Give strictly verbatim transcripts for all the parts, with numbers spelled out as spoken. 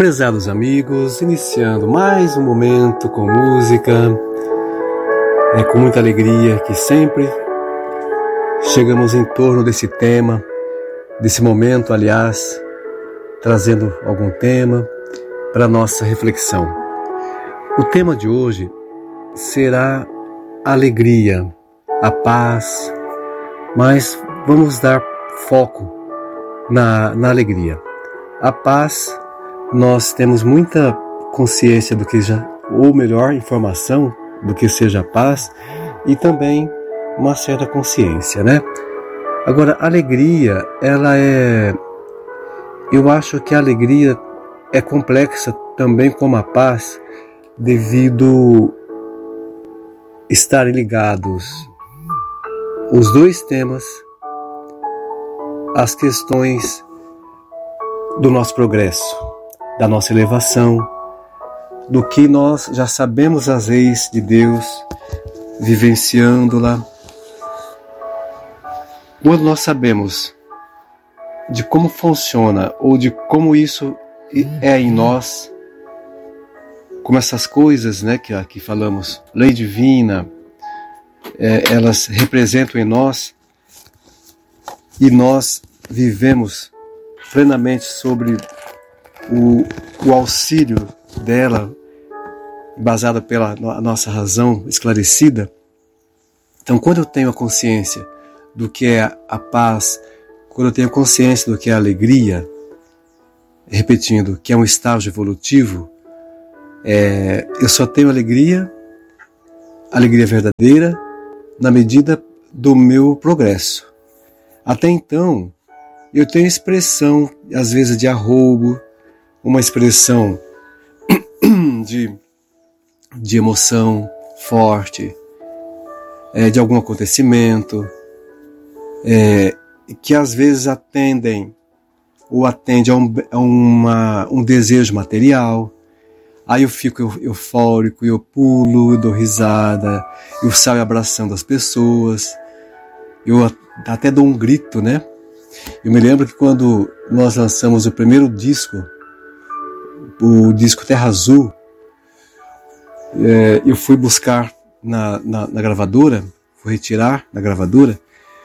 Prezados amigos, iniciando mais um momento com música, é com muita alegria que sempre chegamos em torno desse tema, desse momento, aliás, trazendo algum tema para nossa reflexão. O tema de hoje será a alegria, a paz, mas vamos dar foco na, na alegria. A paz, nós temos muita consciência do que já, ou melhor, informação do que seja a paz, e também uma certa consciência, né? Agora, a alegria, ela é... Eu acho que a alegria é complexa também como a paz, devido estarem ligados os dois temas às questões do nosso progresso, da nossa elevação, do que nós já sabemos as leis de Deus, vivenciando-la. Quando nós sabemos de como funciona ou de como isso é em nós, como essas coisas, né, que aqui falamos, lei divina, é, elas representam em nós e nós vivemos plenamente sobre o, o auxílio dela, baseado pela nossa razão esclarecida. Então, quando eu tenho a consciência do que é a paz, quando eu tenho consciência do que é a alegria, repetindo, que é um estágio evolutivo, é, eu só tenho alegria, alegria verdadeira, na medida do meu progresso. Até então, eu tenho expressão, às vezes, de arroubo, uma expressão de, de emoção forte, é, de algum acontecimento, é, que às vezes atendem ou atende a, um, a uma, um desejo material. Aí eu fico eufórico, eu pulo, eu dou risada, eu saio abraçando as pessoas, eu até dou um grito, né? Eu me lembro que quando nós lançamos o primeiro disco, o disco Terra Azul, é, eu fui buscar na, na, na gravadora, fui retirar na gravadora,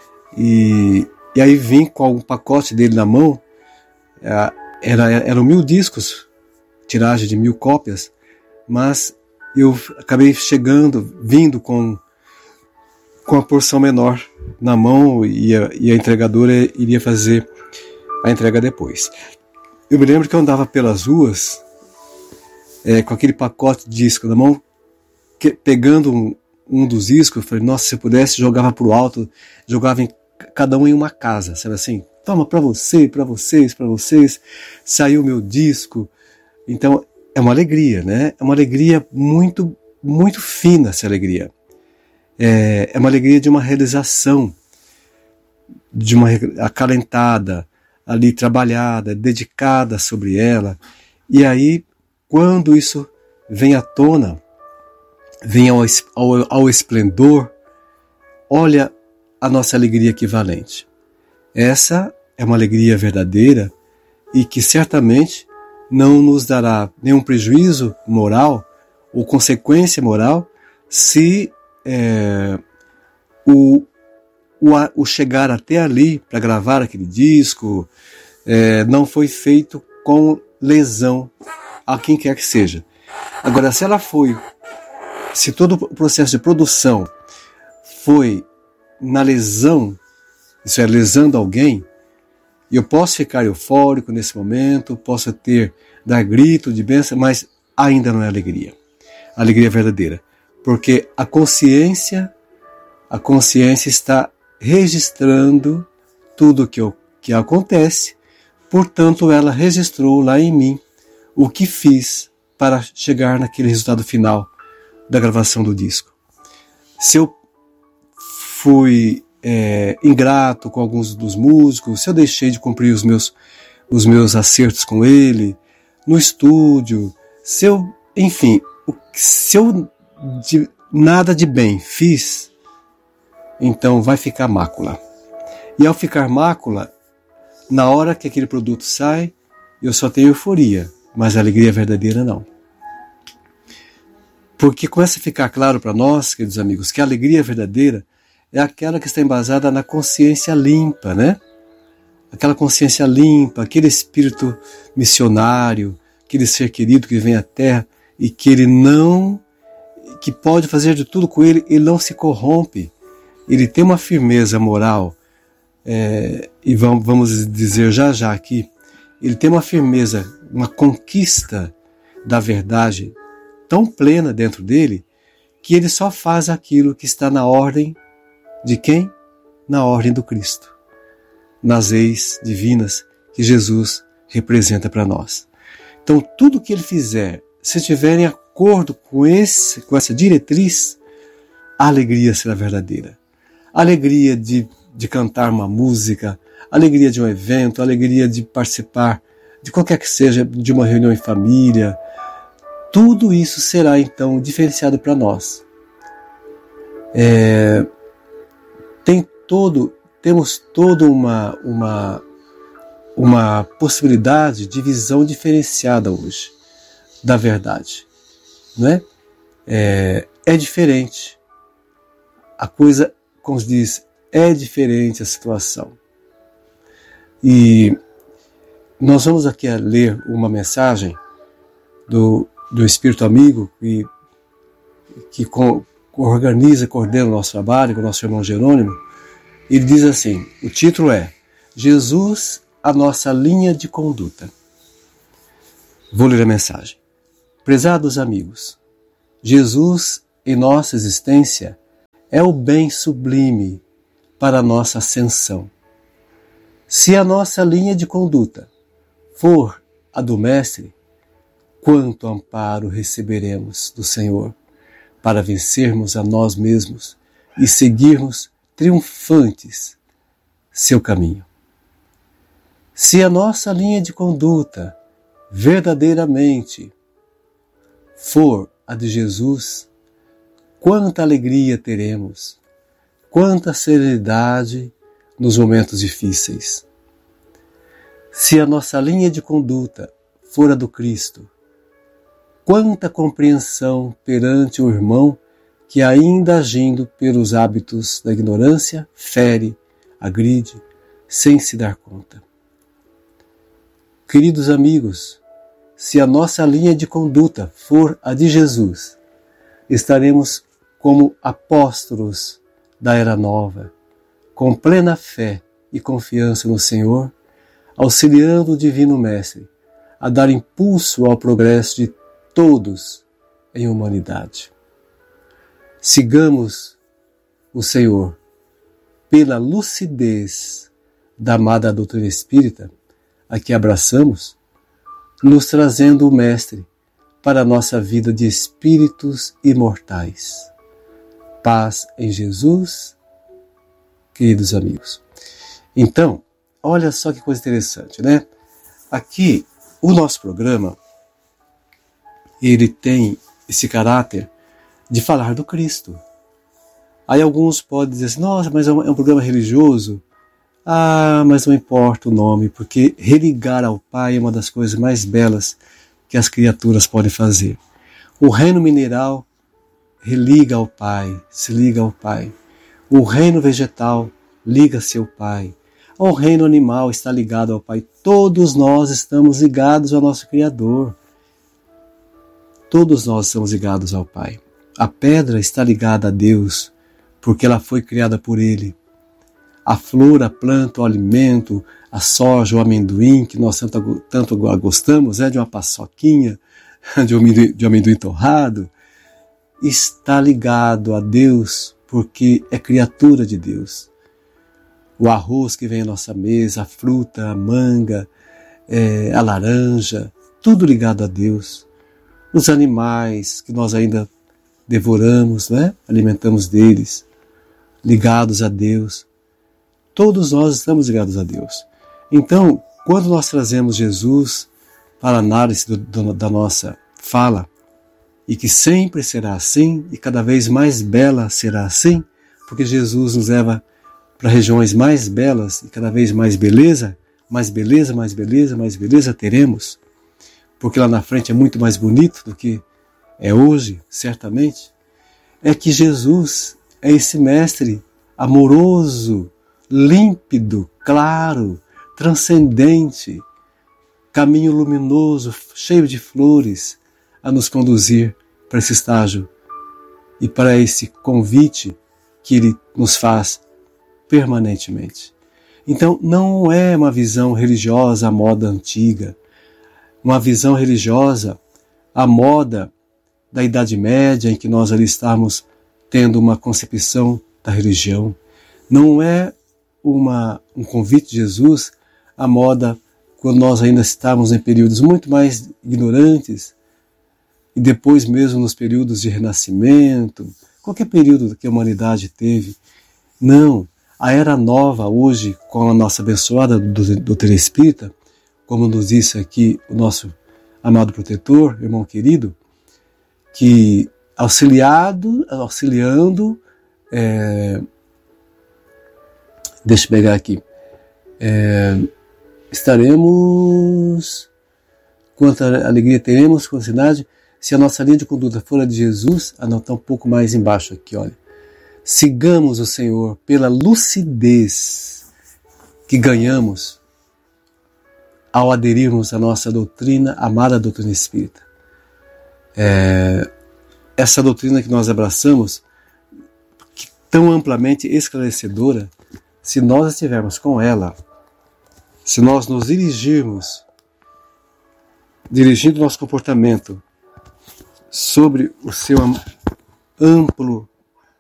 e, e aí vim com um pacote dele na mão, é, era, eram mil discos, tiragem de mil cópias, mas eu acabei chegando, vindo com, com a porção menor na mão, e a, e a entregadora iria fazer a entrega depois. Eu me lembro que eu andava pelas ruas é, com aquele pacote de disco na mão, que, pegando um, um dos discos, eu falei, nossa, se eu pudesse, jogava pro alto, jogava em, cada um em uma casa, sabe assim? Toma, pra você, pra vocês, pra vocês, saiu meu disco. Então, é uma alegria, né? É uma alegria muito, muito fina, essa alegria. É, é uma alegria de uma realização, de uma acalentada, ali trabalhada, dedicada sobre ela. E aí, quando isso vem à tona, vem ao, ao, ao esplendor, olha a nossa alegria equivalente. Essa é uma alegria verdadeira e que certamente não nos dará nenhum prejuízo moral ou consequência moral se é, o, o, o chegar até ali para gravar aquele disco é, não foi feito com lesão a quem quer que seja. Agora, se ela foi, se todo o processo de produção foi na lesão, isso é, lesando alguém, eu posso ficar eufórico nesse momento, posso ter, dar grito de bênção, mas ainda não é alegria. A alegria é verdadeira. Porque a consciência, a consciência está registrando tudo que, eu, que acontece, portanto ela registrou lá em mim o que fiz para chegar naquele resultado final da gravação do disco. Se eu fui é, ingrato com alguns dos músicos, se eu deixei de cumprir os meus, os meus acertos com ele, no estúdio, se eu, enfim, se eu de, nada de bem fiz, então vai ficar mácula. E ao ficar mácula, na hora que aquele produto sai, eu só tenho euforia, mas a alegria verdadeira não. Porque começa a ficar claro para nós, queridos amigos, que a alegria verdadeira é aquela que está embasada na consciência limpa, né? Aquela consciência limpa, aquele espírito missionário, aquele ser querido que vem à Terra e que ele não, que pode fazer de tudo com ele, ele não se corrompe. Ele tem uma firmeza moral, é, e vamos, vamos dizer já já aqui, ele tem uma firmeza, uma conquista da verdade tão plena dentro dele, que ele só faz aquilo que está na ordem de quem? Na ordem do Cristo, nas leis divinas que Jesus representa para nós. Então, tudo que ele fizer, se estiver em acordo com, esse, com essa diretriz, a alegria será verdadeira. A alegria de, de cantar uma música, a alegria de um evento, a alegria de participar de qualquer que seja, de uma reunião em família, tudo isso será então diferenciado para nós. É, tem todo, temos toda uma, uma, uma possibilidade de visão diferenciada hoje da verdade, não é? É, é diferente. A coisa, como se diz, é diferente a situação. E nós vamos aqui a ler uma mensagem do do Espírito Amigo, que, que co- organiza e coordena o nosso trabalho, com o nosso irmão Jerônimo. Ele diz assim, o título é Jesus, a nossa linha de conduta. Vou ler a mensagem. Prezados amigos, Jesus em nossa existência é o bem sublime para a nossa ascensão. Se a nossa linha de conduta for a do Mestre, quanto amparo receberemos do Senhor para vencermos a nós mesmos e seguirmos triunfantes seu caminho. Se a nossa linha de conduta verdadeiramente for a de Jesus, quanta alegria teremos, quanta serenidade nos momentos difíceis. Se a nossa linha de conduta for a do Cristo, quanta compreensão perante o irmão que, ainda agindo pelos hábitos da ignorância, fere, agride, sem se dar conta. Queridos amigos, se a nossa linha de conduta for a de Jesus, estaremos como apóstolos da Era Nova, com plena fé e confiança no Senhor, auxiliando o Divino Mestre a dar impulso ao progresso de todos em humanidade. Sigamos o Senhor pela lucidez da amada doutrina espírita, a que abraçamos, nos trazendo o Mestre para a nossa vida de espíritos imortais. Paz em Jesus, queridos amigos. Então, olha só que coisa interessante, né? Aqui, o nosso programa, ele tem esse caráter de falar do Cristo. Aí alguns podem dizer assim, nossa, mas é um, é um programa religioso. Ah, mas não importa o nome, porque religar ao Pai é uma das coisas mais belas que as criaturas podem fazer. O reino mineral religa ao Pai, se liga ao Pai. O reino vegetal liga-se ao Pai. O reino animal está ligado ao Pai. Todos nós estamos ligados ao nosso Criador. Todos nós estamos ligados ao Pai. A pedra está ligada a Deus, porque ela foi criada por Ele. A flor, a planta, o alimento, a soja, o amendoim, que nós tanto, tanto gostamos, né, de uma paçoquinha, de um amendoim, de um amendoim torrado, está ligado a Deus, porque é criatura de Deus. O arroz que vem à nossa mesa, a fruta, a manga, é, a laranja, tudo ligado a Deus. Os animais que nós ainda devoramos, né? Alimentamos deles, ligados a Deus. Todos nós estamos ligados a Deus. Então, quando nós trazemos Jesus para a análise do, do, da nossa fala, e que sempre será assim, e cada vez mais bela será assim, porque Jesus nos leva para regiões mais belas, e cada vez mais beleza, mais beleza, mais beleza, mais beleza teremos. porque lá na frente é muito mais bonito do que é hoje, certamente, é que Jesus é esse mestre amoroso, límpido, claro, transcendente, caminho luminoso, cheio de flores, a nos conduzir para esse estágio e para esse convite que Ele nos faz permanentemente. Então, não é uma visão religiosa à moda antiga, uma visão religiosa à moda da Idade Média, em que nós ali estamos tendo uma concepção da religião. Não é uma, um convite de Jesus à moda quando nós ainda estávamos em períodos muito mais ignorantes, e depois mesmo nos períodos de renascimento, qualquer período que a humanidade teve. Não, a era nova hoje, com a nossa abençoada doutrina espírita, como nos disse aqui o nosso amado protetor, irmão querido, que auxiliado, auxiliando, é, deixa eu pegar aqui, é, estaremos, quanta alegria teremos, quanta cidade, se a nossa linha de conduta for a de Jesus. Ah, não, está um pouco mais embaixo aqui, olha. Sigamos o Senhor pela lucidez que ganhamos ao aderirmos à nossa doutrina, amada doutrina espírita. É, essa doutrina que nós abraçamos, que tão amplamente esclarecedora, se nós estivermos com ela, se nós nos dirigirmos, dirigindo nosso comportamento sobre o seu amplo,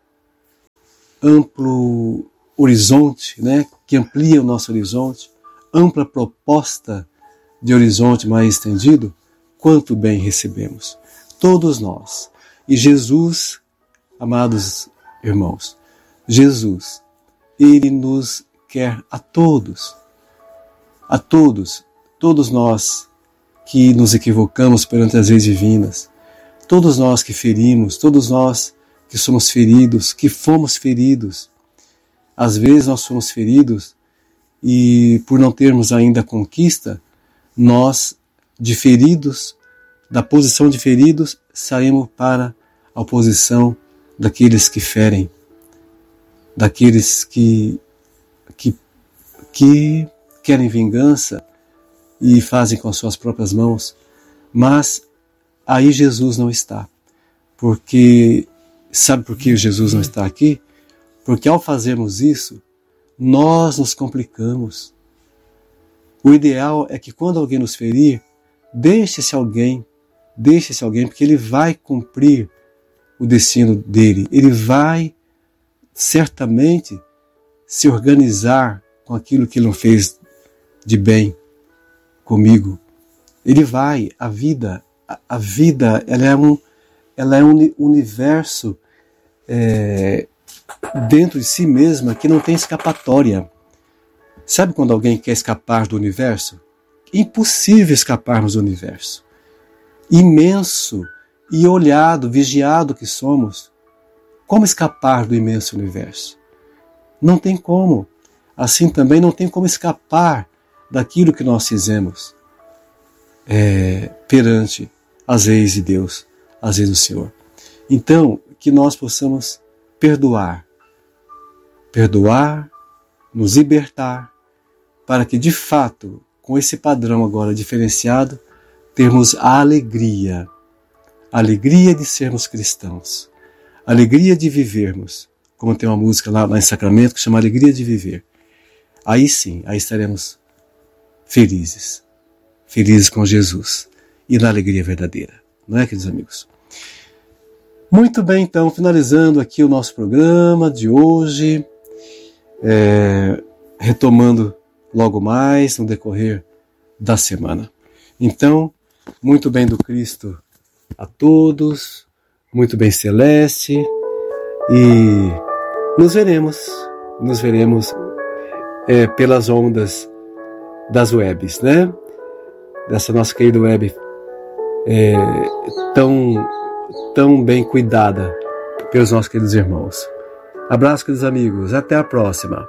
amplo horizonte, né, que amplia o nosso horizonte, ampla proposta de horizonte mais estendido, quanto bem recebemos, todos nós. E Jesus, amados irmãos, Jesus, Ele nos quer a todos, a todos, todos nós que nos equivocamos perante as leis divinas, todos nós que ferimos, todos nós que somos feridos, que fomos feridos. Às vezes nós somos feridos e por não termos ainda conquista, nós, de feridos, da posição de feridos, saímos para a posição daqueles que ferem, daqueles que, que, que querem vingança e fazem com as suas próprias mãos. Mas aí Jesus não está. Porque, sabe por que Jesus não está aqui? Porque ao fazermos isso, nós nos complicamos. O ideal é que quando alguém nos ferir, deixe esse alguém, deixe esse alguém, porque ele vai cumprir o destino dele. Ele vai certamente se organizar com aquilo que ele não fez de bem comigo. Ele vai, a vida, a, a vida, ela é um, ela é um universo é, dentro de si mesma que não tem escapatória. Sabe quando alguém quer escapar do universo? Impossível escaparmos do universo. Imenso e olhado, vigiado que somos. Como escapar do imenso universo? Não tem como. Assim também não tem como escapar daquilo que nós fizemos é, perante as leis de Deus, as leis do Senhor. Então, que nós possamos perdoar, perdoar, nos libertar, para que de fato, com esse padrão agora diferenciado, termos a alegria, a alegria de sermos cristãos, a alegria de vivermos, como tem uma música lá, lá em Sacramento que chama Alegria de Viver. Aí sim, aí estaremos felizes, felizes com Jesus e na alegria verdadeira, não é, queridos amigos? Muito bem, então, finalizando aqui o nosso programa de hoje, é, retomando logo mais no decorrer da semana. Então, muito bem do Cristo a todos, muito bem Celeste, e nos veremos, nos veremos é, pelas ondas das webs, né? Dessa nossa querida web é, tão, tão bem cuidada pelos nossos queridos irmãos. Abraço, queridos amigos, até a próxima.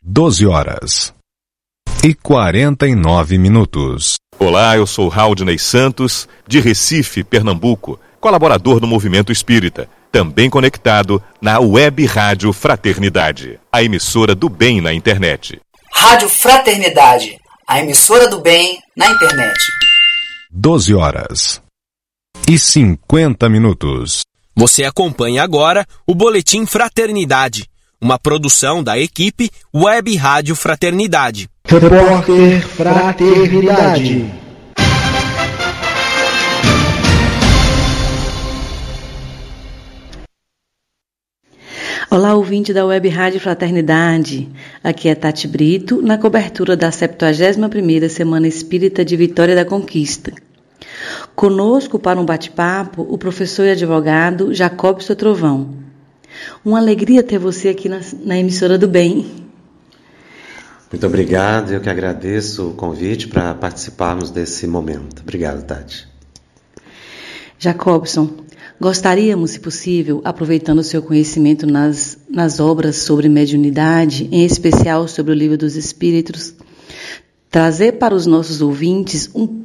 doze horas e quarenta e nove minutos. Olá, eu sou Haldney Santos, de Recife, Pernambuco, colaborador do Movimento Espírita, também conectado na Web Rádio Fraternidade, a emissora do bem na internet. Rádio Fraternidade, a emissora do bem na internet. doze horas e cinquenta minutos. Você acompanha agora o Boletim Fraternidade, uma produção da equipe Web Rádio Fraternidade. Repórter Fraternidade. Olá, ouvinte da Web Rádio Fraternidade. Aqui é Tati Brito, na cobertura da septuagésima primeira Semana Espírita de Vitória da Conquista. Conosco para um bate-papo, o professor e advogado Jacobson Trovão. Uma alegria ter você aqui na, na emissora do bem. Muito obrigado, eu que agradeço o convite para participarmos desse momento. Obrigado, Tati. Jacobson, gostaríamos, se possível, aproveitando o seu conhecimento nas, nas obras sobre mediunidade, em especial sobre o Livro dos Espíritos, trazer para os nossos ouvintes um...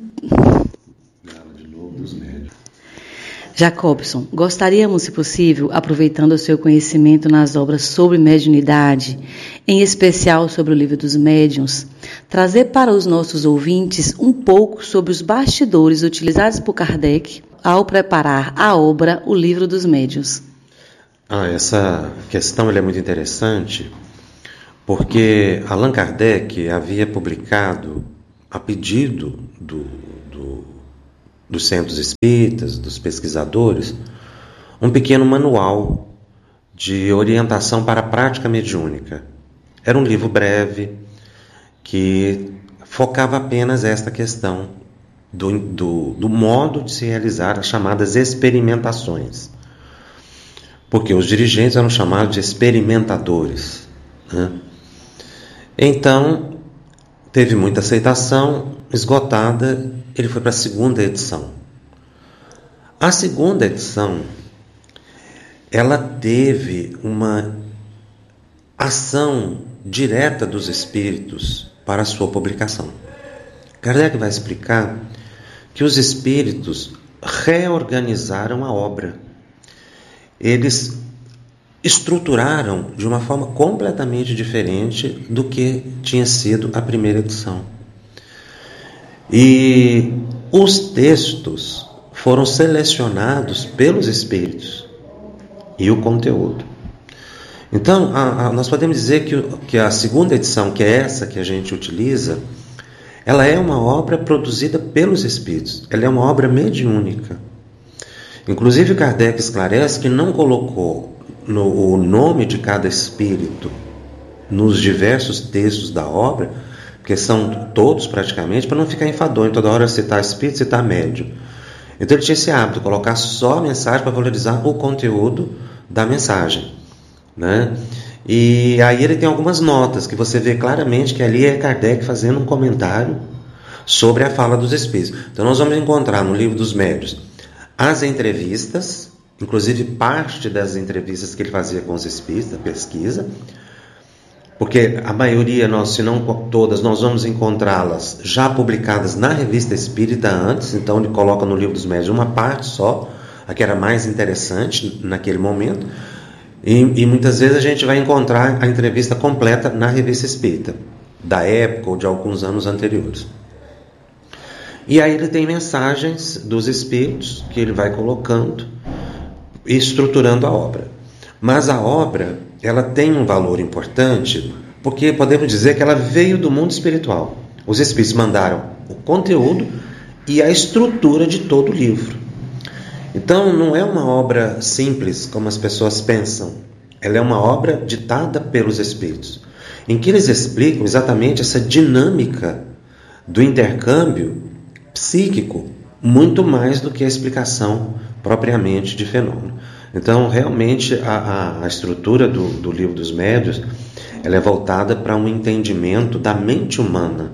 Jacobson, gostaríamos, se possível, aproveitando o seu conhecimento nas obras sobre mediunidade, em especial sobre o Livro dos Médiuns, trazer para os nossos ouvintes um pouco sobre os bastidores utilizados por Kardec ao preparar a obra O Livro dos Médiuns. Ah, essa questão ela é muito interessante, porque Allan Kardec havia publicado, a pedido do, do dos centros espíritas, dos pesquisadores, um pequeno manual de orientação para a prática mediúnica. Era um livro breve que focava apenas esta questão do, do, do modo de se realizar as chamadas experimentações. Porque os dirigentes eram chamados de experimentadores, né? Então, teve muita aceitação, esgotada, ele foi para a segunda edição. A segunda edição, ela teve uma ação direta dos espíritos para a sua publicação. Kardec vai explicar que os espíritos reorganizaram a obra. Eles estruturaram de uma forma completamente diferente do que tinha sido a primeira edição. E os textos foram selecionados pelos espíritos e o conteúdo. Então, a, a, nós podemos dizer que, que a segunda edição, que é essa que a gente utiliza, ela é uma obra produzida pelos espíritos. Ela é uma obra mediúnica. Inclusive, Kardec esclarece que não colocou no, o nome de cada espírito nos diversos textos da obra, porque são todos praticamente, para não ficar enfadonho toda hora citar espírito, citar médium. Então ele tinha esse hábito, colocar só a mensagem para valorizar o conteúdo da mensagem, né? E aí ele tem algumas notas que você vê claramente que ali é Kardec fazendo um comentário sobre a fala dos espíritos. Então nós vamos encontrar no Livro dos Médiuns as entrevistas, inclusive parte das entrevistas que ele fazia com os espíritos, da pesquisa, porque a maioria, nós, se não todas, nós vamos encontrá-las já publicadas na Revista Espírita antes, então ele coloca no Livro dos Médiuns uma parte só, a que era mais interessante naquele momento, e, e muitas vezes a gente vai encontrar a entrevista completa na Revista Espírita, da época ou de alguns anos anteriores. E aí ele tem mensagens dos espíritos que ele vai colocando e estruturando a obra. Mas a obra, ela tem um valor importante, porque podemos dizer que ela veio do mundo espiritual. Os espíritos mandaram o conteúdo e a estrutura de todo o livro. Então, não é uma obra simples, como as pessoas pensam. Ela é uma obra ditada pelos espíritos, em que eles explicam exatamente essa dinâmica do intercâmbio psíquico, muito mais do que a explicação propriamente de fenômeno. Então, realmente, a, a, a estrutura do, do Livro dos Médiuns, ela é voltada para um entendimento da mente humana.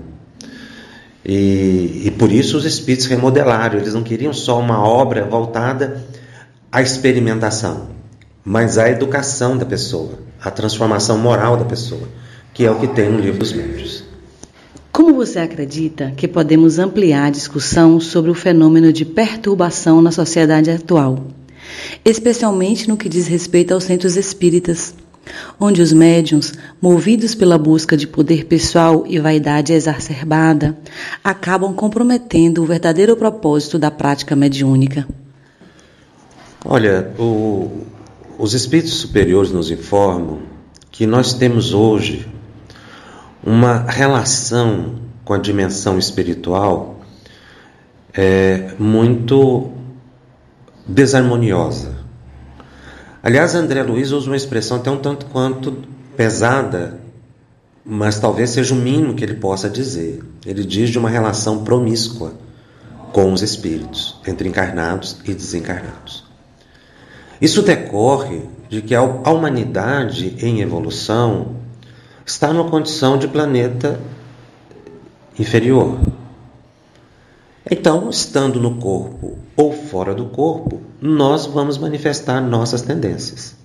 E, e por isso os espíritos remodelaram. Eles não queriam só uma obra voltada à experimentação, mas à educação da pessoa, à transformação moral da pessoa. que é o que tem no Livro dos Médiuns. Como você acredita que podemos ampliar a discussão sobre o fenômeno de perturbação na sociedade atual, especialmente no que diz respeito aos centros espíritas, onde os médiuns, movidos pela busca de poder pessoal e vaidade exacerbada, acabam comprometendo o verdadeiro propósito da prática mediúnica? Olha, o, os espíritos superiores nos informam que nós temos hoje uma relação com a dimensão espiritual é, muito desarmoniosa. Aliás, André Luiz usa uma expressão até um tanto quanto pesada, mas talvez seja o mínimo que ele possa dizer. Ele diz de uma relação promíscua com os espíritos, entre encarnados e desencarnados. Isso decorre de que a humanidade em evolução está numa condição de planeta inferior. Então, estando no corpo ou fora do corpo, nós vamos manifestar nossas tendências.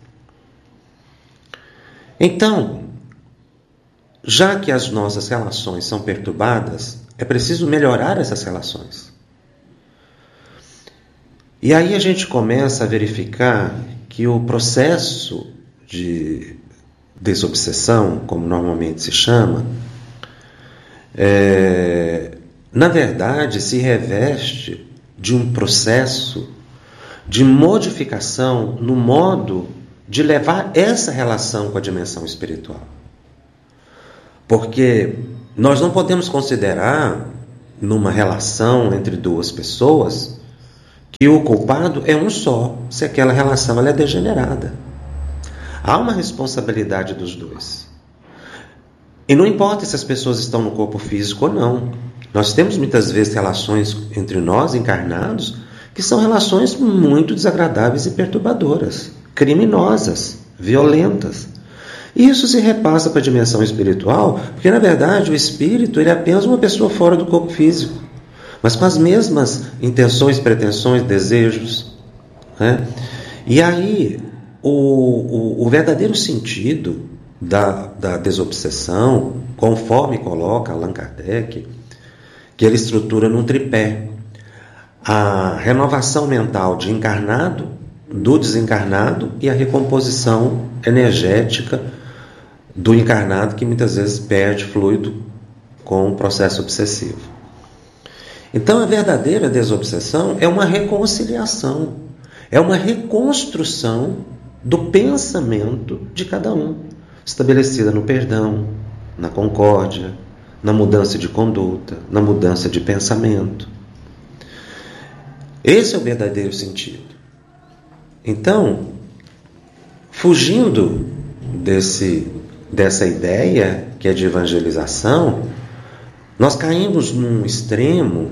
Então, já que as nossas relações são perturbadas, é preciso melhorar essas relações. E aí a gente começa a verificar que o processo de desobsessão, como normalmente se chama, é, na verdade se reveste de um processo de modificação no modo de levar essa relação com a dimensão espiritual. Porque nós não podemos considerar, numa relação entre duas pessoas, que o culpado é um só, se aquela relação ela é degenerada. Há uma responsabilidade dos dois. E não importa se as pessoas estão no corpo físico ou não. Nós temos muitas vezes relações entre nós, encarnados, que são relações muito desagradáveis e perturbadoras, criminosas, violentas. E isso se repassa para a dimensão espiritual, porque na verdade o espírito ele é apenas uma pessoa fora do corpo físico, mas com as mesmas intenções, pretensões, desejos, né? E aí o, o, o verdadeiro sentido da, da desobsessão, conforme coloca Allan Kardec, que ele estrutura num tripé: a renovação mental de encarnado, do desencarnado, e a recomposição energética do encarnado, que muitas vezes perde fluido com o processo obsessivo. Então a verdadeira desobsessão é uma reconciliação, é uma reconstrução do pensamento de cada um, estabelecida no perdão, na concórdia, na mudança de conduta, na mudança de pensamento. Esse é o verdadeiro sentido. Então, fugindo desse, dessa ideia que é de evangelização, nós caímos num extremo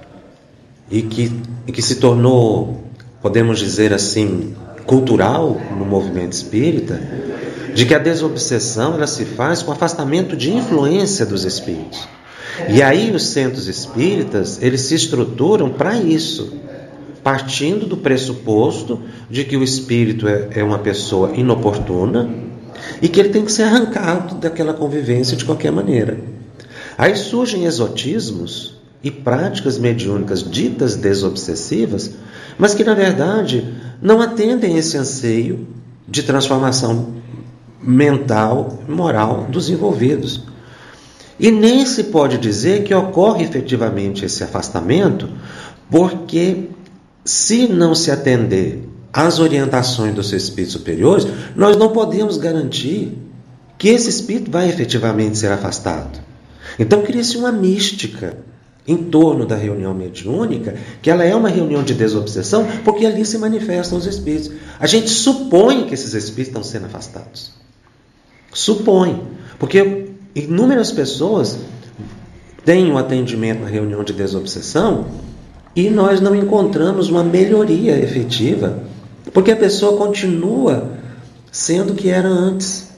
e que, e que se tornou, podemos dizer assim, cultural no movimento espírita, de que a desobsessão ela se faz com afastamento de influência dos espíritos. E aí os centros espíritas, eles se estruturam para isso, partindo do pressuposto de que o espírito é, é uma pessoa inoportuna e que ele tem que ser arrancado daquela convivência de qualquer maneira. Aí surgem exotismos e práticas mediúnicas ditas desobsessivas, mas que na verdade não atendem esse anseio de transformação mental e moral dos envolvidos. E nem se pode dizer que ocorre efetivamente esse afastamento, porque se não se atender às orientações dos seus espíritos superiores, nós não podemos garantir que esse espírito vai efetivamente ser afastado. Então cria-se uma mística em torno da reunião mediúnica, que ela é uma reunião de desobsessão, porque ali se manifestam os espíritos. A gente supõe que esses espíritos estão sendo afastados. Supõe. Porque inúmeras pessoas têm um atendimento na reunião de desobsessão e nós não encontramos uma melhoria efetiva, porque a pessoa continua sendo o que era antes.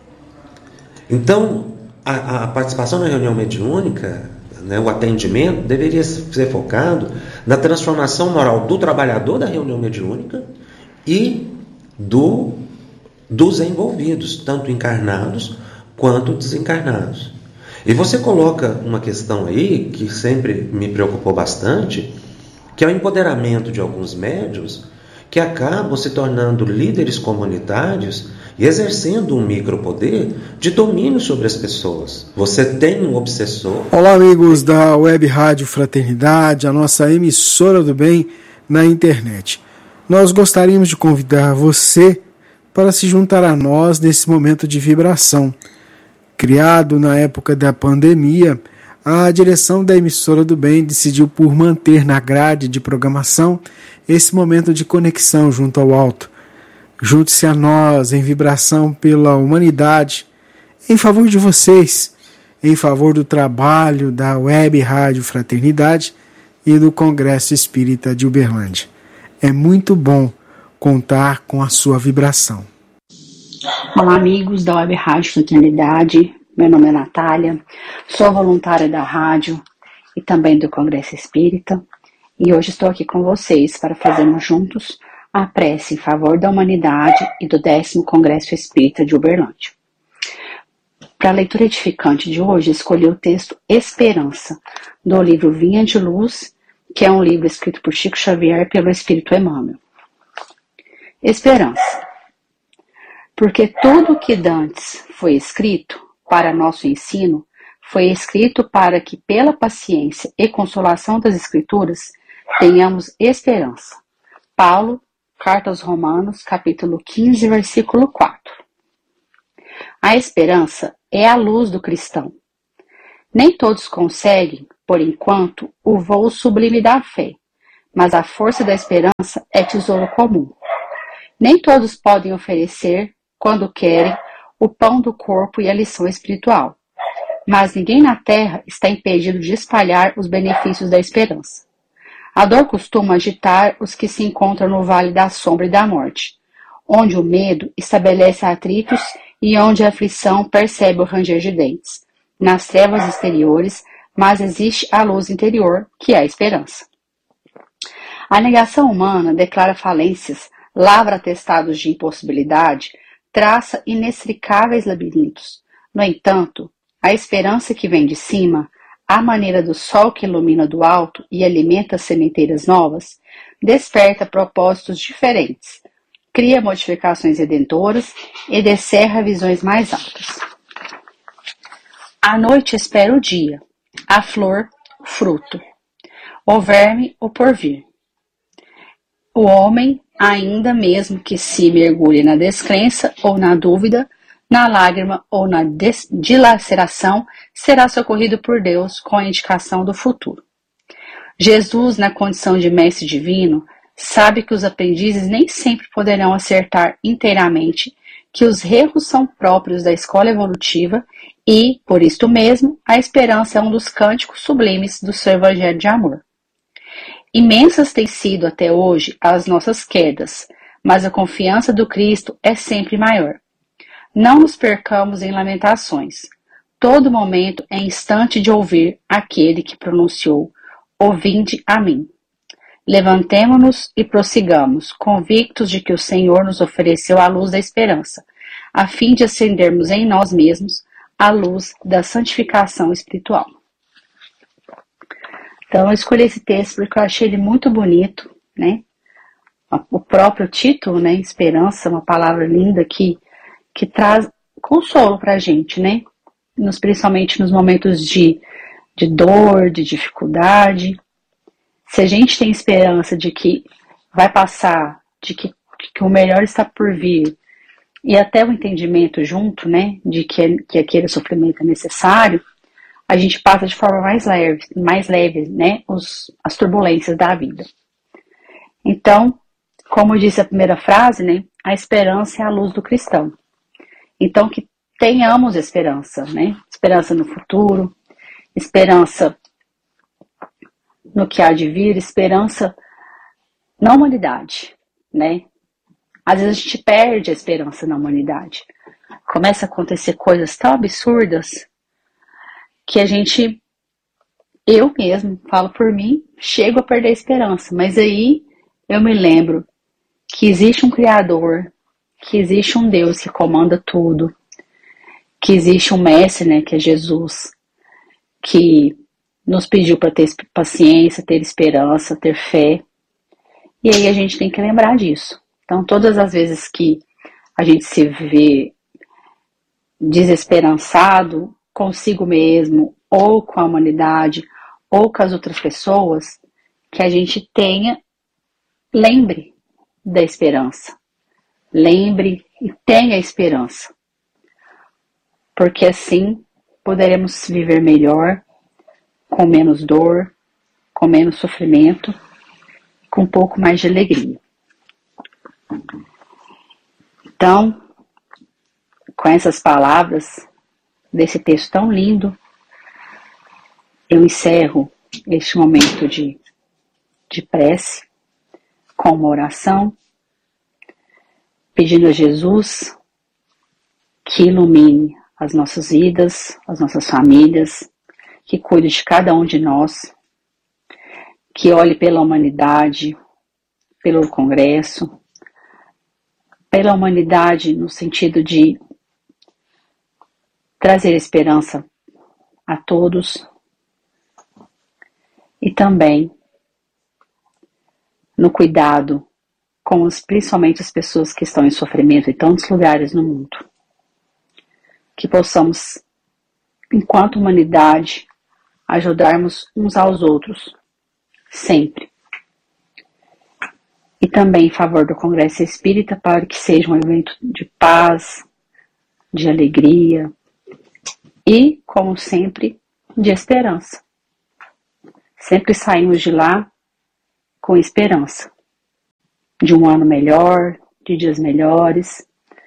Então, a, a participação na reunião mediúnica, né, o atendimento, deveria ser focado na transformação moral do trabalhador da reunião mediúnica e do, dos envolvidos, tanto encarnados quanto desencarnados. E você coloca uma questão aí que sempre me preocupou bastante, que é o empoderamento de alguns médiuns que acabam se tornando líderes comunitários e exercendo um micropoder de domínio sobre as pessoas. Você tem um obsessor. Olá, amigos da Web Rádio Fraternidade, a nossa emissora do bem na internet. Nós gostaríamos de convidar você para se juntar a nós nesse momento de vibração. Criado na época da pandemia, a direção da emissora do bem decidiu por manter na grade de programação esse momento de conexão junto ao alto. Junte-se a nós em vibração pela humanidade, em favor de vocês, em favor do trabalho da Web Rádio Fraternidade e do Congresso Espírita de Uberlândia. É muito bom contar com a sua vibração. Olá, amigos da Web Rádio Fraternidade. Meu nome é Natália, sou voluntária da rádio e também do Congresso Espírita. E hoje estou aqui com vocês para fazermos juntos a prece em favor da humanidade e do décimo Congresso Espírita de Uberlândia. Para a leitura edificante de hoje, escolhi o texto Esperança, do livro Vinha de Luz, que é um livro escrito por Chico Xavier pelo Espírito Emmanuel. Esperança. Porque tudo que dantes foi escrito para nosso ensino, foi escrito para que, pela paciência e consolação das Escrituras, tenhamos esperança. Paulo, Carta aos Romanos, capítulo quinze, versículo quatro. A esperança é a luz do cristão. Nem todos conseguem, por enquanto, o voo sublime da fé, mas a força da esperança é tesouro comum. Nem todos podem oferecer, quando querem, o pão do corpo e a lição espiritual, mas ninguém na terra está impedido de espalhar os benefícios da esperança. A dor costuma agitar os que se encontram no vale da sombra e da morte, onde o medo estabelece atritos e onde a aflição percebe o ranger de dentes. Nas trevas exteriores, mas existe a luz interior, que é a esperança. A negação humana declara falências, lavra atestados de impossibilidade, traça inextricáveis labirintos. No entanto, a esperança que vem de cima, à maneira do sol que ilumina do alto e alimenta sementeiras novas, desperta propósitos diferentes, cria modificações redentoras e descerra visões mais altas. A noite espera o dia, a flor, o fruto, o verme, o porvir. O homem, ainda mesmo que se mergulhe na descrença ou na dúvida, na lágrima ou na dilaceração, será socorrido por Deus com a indicação do futuro. Jesus, na condição de mestre divino, sabe que os aprendizes nem sempre poderão acertar inteiramente, que os erros são próprios da escola evolutiva e, por isto mesmo, a esperança é um dos cânticos sublimes do seu evangelho de amor. Imensas têm sido até hoje as nossas quedas, mas a confiança do Cristo é sempre maior. Não nos percamos em lamentações. Todo momento é instante de ouvir aquele que pronunciou: "Ouvinde a mim". Levantemo-nos e prossigamos, convictos de que o Senhor nos ofereceu a luz da esperança, a fim de acendermos em nós mesmos a luz da santificação espiritual. Então, eu escolhi esse texto porque eu achei ele muito bonito, né? O próprio título, né? Esperança, uma palavra linda que, que traz consolo para a gente, né? Nos, principalmente nos momentos de, de dor, de dificuldade. Se a gente tem esperança de que vai passar, de que, que o melhor está por vir, e até o entendimento junto, né? De que, que aquele sofrimento é necessário, a gente passa de forma mais leve, mais leve, né, os, as turbulências da vida. Então, como disse a primeira frase, né, a esperança é a luz do cristão. Então, que tenhamos esperança, né, esperança no futuro, esperança no que há de vir, esperança na humanidade, né. Às vezes a gente perde a esperança na humanidade. Começa a acontecer coisas tão absurdas que a gente, eu mesmo, falo por mim, chego a perder a esperança. Mas aí eu me lembro que existe um Criador, que existe um Deus que comanda tudo, que existe um mestre, né, que é Jesus, que nos pediu para ter paciência, ter esperança, ter fé. E aí a gente tem que lembrar disso. Então, todas as vezes que a gente se vê desesperançado consigo mesmo, ou com a humanidade, ou com as outras pessoas, que a gente tenha, lembre da esperança. Lembre e tenha esperança. Porque assim poderemos viver melhor, com menos dor, com menos sofrimento, com um pouco mais de alegria. Então, com essas palavras desse texto tão lindo, eu encerro este momento de, de prece com uma oração, pedindo a Jesus que ilumine as nossas vidas, as nossas famílias, que cuide de cada um de nós, que olhe pela humanidade, pelo Congresso, pela humanidade no sentido de trazer esperança a todos e também no cuidado com os, principalmente as pessoas que estão em sofrimento em tantos lugares no mundo. Que possamos, enquanto humanidade, ajudarmos uns aos outros, sempre. E também em favor do Congresso Espírita, para que seja um evento de paz, de alegria e, como sempre, de esperança. Sempre saímos de lá com esperança de um ano melhor, de dias melhores.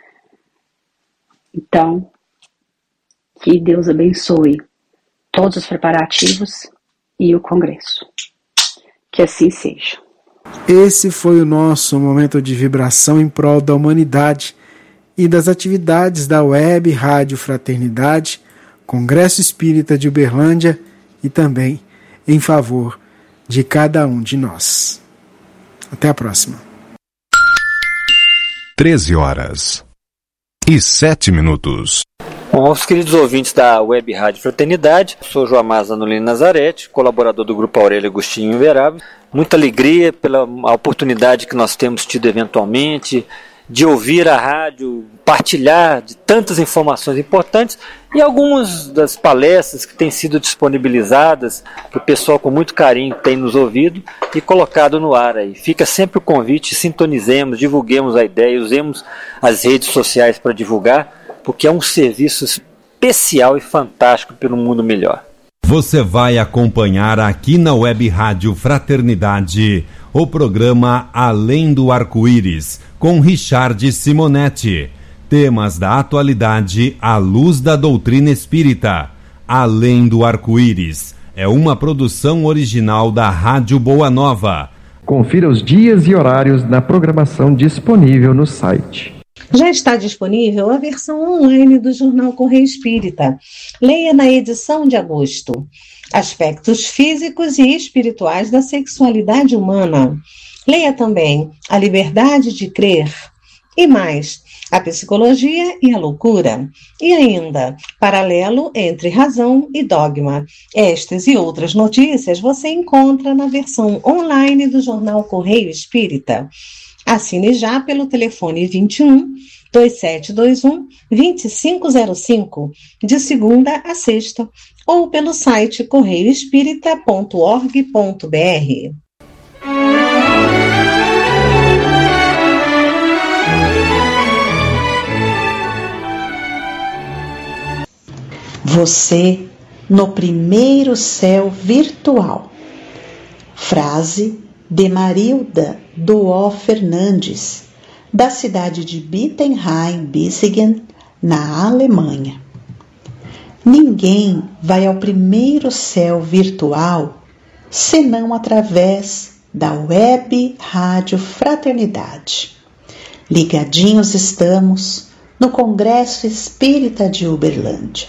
Então, que Deus abençoe todos os preparativos e o Congresso. Que assim seja. Esse foi o nosso momento de vibração em prol da humanidade e das atividades da Web Rádio Fraternidade, Congresso Espírita de Uberlândia e também em favor de cada um de nós. Até a próxima. treze horas e sete minutos. Bom, aos queridos ouvintes da Web Rádio Fraternidade, sou Joamar Zanolini Nazarete, colaborador do Grupo Aurélio Agostinho Inverável. Muita alegria pela oportunidade que nós temos tido eventualmente de ouvir a rádio, partilhar de tantas informações importantes e algumas das palestras que têm sido disponibilizadas, que o pessoal com muito carinho tem nos ouvido e colocado no ar aí. Fica sempre o convite, sintonizemos, divulguemos a ideia, usemos as redes sociais para divulgar, porque é um serviço especial e fantástico pelo mundo melhor. Você vai acompanhar aqui na Web Rádio Fraternidade o programa Além do Arco-Íris, com Richard Simonetti. Temas da atualidade à luz da doutrina espírita. Além do Arco-Íris é uma produção original da Rádio Boa Nova. Confira os dias e horários na programação disponível no site. Já está disponível a versão online do Jornal Correio Espírita. Leia na edição de agosto aspectos físicos e espirituais da sexualidade humana. Leia também a liberdade de crer e mais, a psicologia e a loucura. E ainda, paralelo entre razão e dogma. Estas e outras notícias você encontra na versão online do Jornal Correio Espírita. Assine já pelo telefone vinte e um, dois sete dois um, dois cinco zero cinco, de segunda a sexta, ou pelo site correio espírita ponto org ponto br. Você no primeiro céu virtual. Frase de Marilda Duó Fernandes, da cidade de Bittenheim-Bissingen, na Alemanha. Ninguém vai ao primeiro céu virtual senão através da Web Rádio Fraternidade. Ligadinhos estamos no Congresso Espírita de Uberlândia.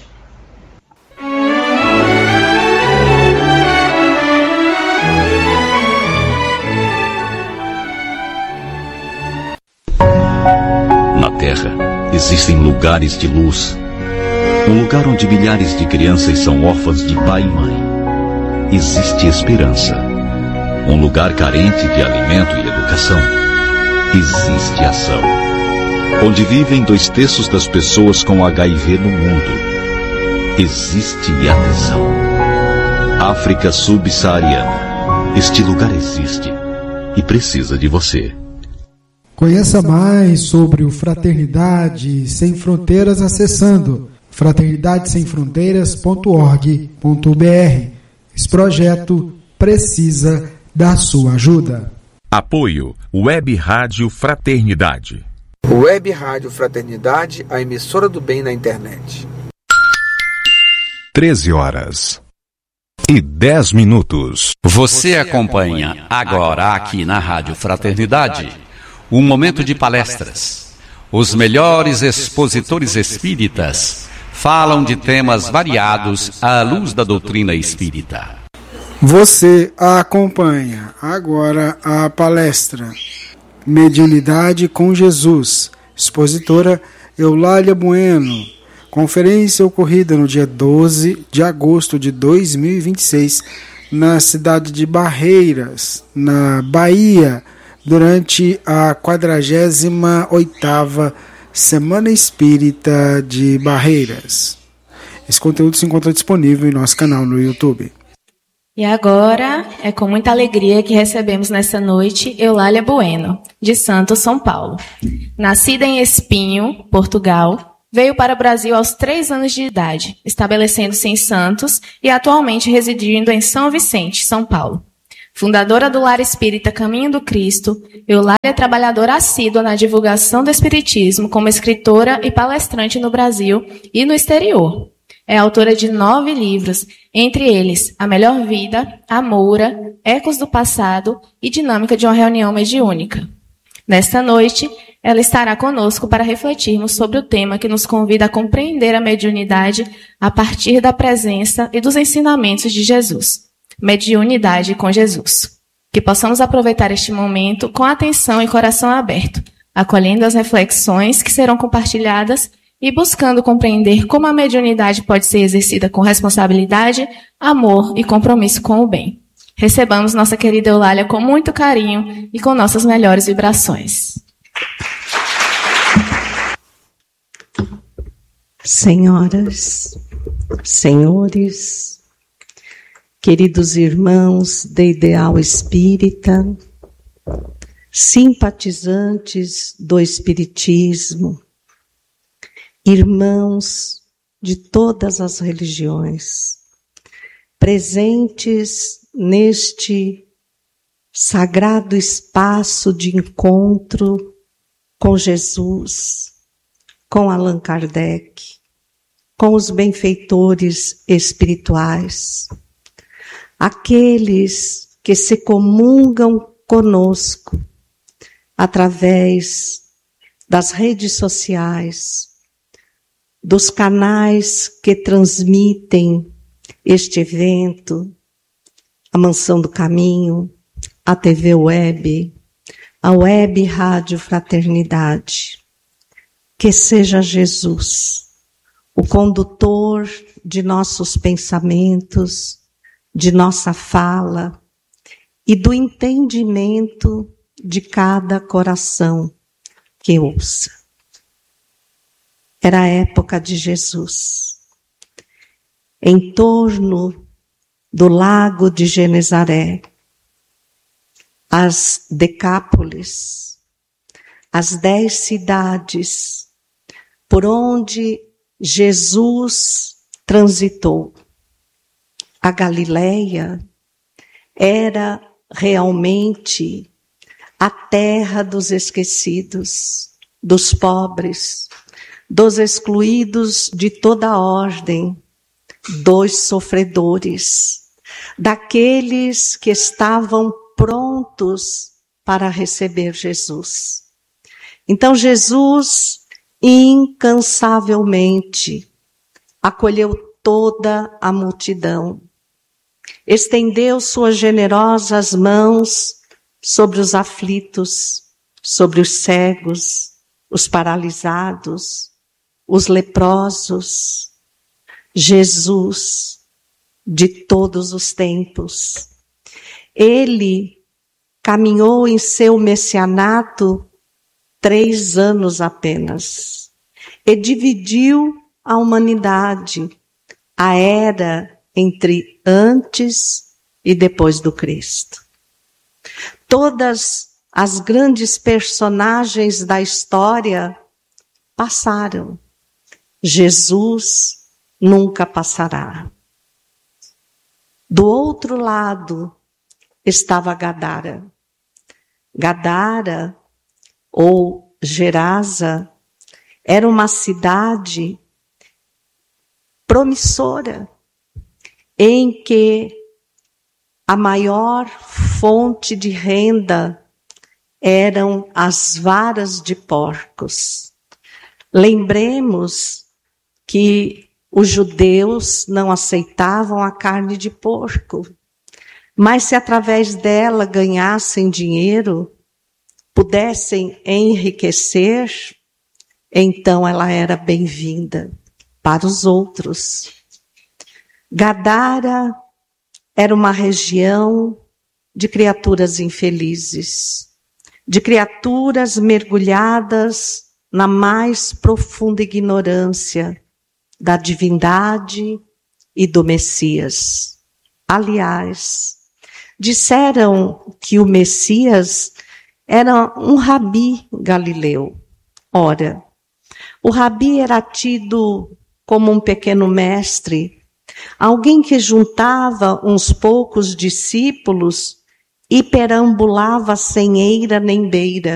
Na Terra existem lugares de luz Um lugar onde milhares de crianças são órfãs de pai e mãe. Existe esperança. Um lugar carente de alimento e educação. Existe ação. Onde vivem dois terços das pessoas com H I V no mundo. Existe atenção. África subsaariana. Este lugar existe e precisa de você. Conheça mais sobre o Fraternidade Sem Fronteiras acessando fraternidade sem fronteiras ponto org ponto br. Esse projeto precisa da sua ajuda. Apoio Web Rádio Fraternidade. Web Rádio Fraternidade, a emissora do bem na internet. treze horas e dez minutos. Você acompanha agora aqui na Rádio Fraternidade um momento de palestras. Os melhores expositores espíritas falam de temas variados à luz da doutrina espírita. Você acompanha agora a palestra Mediunidade com Jesus, expositora Eulália Bueno. Conferência ocorrida no dia doze de agosto de dois mil e vinte e seis, na cidade de Barreiras, na Bahia, durante a quadragésima oitava Semana Espírita de Barreiras. Esse conteúdo se encontra disponível em nosso canal no YouTube. E agora, é com muita alegria que recebemos nesta noite Eulália Bueno, de Santos, São Paulo. Nascida em Espinho, Portugal, veio para o Brasil aos três anos de idade, estabelecendo-se em Santos e atualmente residindo em São Vicente, São Paulo. Fundadora do Lar Espírita Caminho do Cristo, Eulália é trabalhadora assídua na divulgação do Espiritismo como escritora e palestrante no Brasil e no exterior. É autora de nove livros, entre eles A Melhor Vida, A Moura, Ecos do Passado e Dinâmica de uma Reunião Mediúnica. Nesta noite, ela estará conosco para refletirmos sobre o tema que nos convida a compreender a mediunidade a partir da presença e dos ensinamentos de Jesus. Mediunidade com Jesus. Que possamos aproveitar este momento com atenção e coração aberto, acolhendo as reflexões que serão compartilhadas e buscando compreender como a mediunidade pode ser exercida com responsabilidade, amor e compromisso com o bem. Recebamos nossa querida Eulália com muito carinho e com nossas melhores vibrações. Senhoras, senhores, queridos irmãos de Ideal Espírita, simpatizantes do Espiritismo, irmãos de todas as religiões, presentes neste sagrado espaço de encontro com Jesus, com Allan Kardec, com os benfeitores espirituais, aqueles que se comungam conosco através das redes sociais, dos canais que transmitem este evento, a Mansão do Caminho, a T V Web, a Web Rádio Fraternidade. Que seja Jesus o condutor de nossos pensamentos, de nossa fala e do entendimento de cada coração que ouça. Era a época de Jesus. Em torno do lago de Genezaré, as Decápolis, as dez cidades por onde Jesus transitou. A Galileia era realmente a terra dos esquecidos, dos pobres, dos excluídos de toda ordem, dos sofredores, daqueles que estavam prontos para receber Jesus. Então Jesus incansavelmente acolheu toda a multidão, estendeu suas generosas mãos sobre os aflitos, sobre os cegos, os paralisados, os leprosos, Jesus de todos os tempos. Ele caminhou em seu messianato três anos apenas e dividiu a humanidade, a era entre antes e depois do Cristo. Todas as grandes personagens da história passaram. Jesus nunca passará. Do outro lado estava Gadara. Gadara, ou Gerasa, era uma cidade promissora, em que a maior fonte de renda eram as varas de porcos. Lembremos que os judeus não aceitavam a carne de porco, mas se através dela ganhassem dinheiro, pudessem enriquecer, então ela era bem-vinda para os outros. Gadara era uma região de criaturas infelizes, de criaturas mergulhadas na mais profunda ignorância da divindade e do Messias. Aliás, disseram que o Messias era um rabi galileu. Ora, o rabi era tido como um pequeno mestre, alguém que juntava uns poucos discípulos e perambulava sem eira nem beira,